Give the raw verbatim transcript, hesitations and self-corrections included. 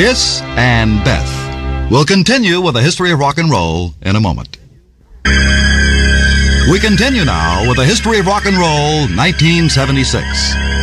Kiss and Beth. We'll continue with the history of rock and roll in a moment. We continue now with the history of rock and roll, nineteen seventy-six.